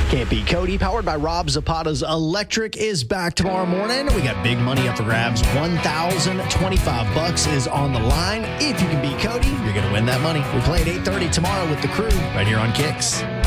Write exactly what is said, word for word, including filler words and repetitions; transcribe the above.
Can't Beat Cody, powered by Rob Zapata's Electric, is back tomorrow morning. We got big money up for grabs. one thousand twenty-five bucks is on the line. If you can beat Cody, you're going to win that money. We play at eight thirty tomorrow with the crew right here on Kicks.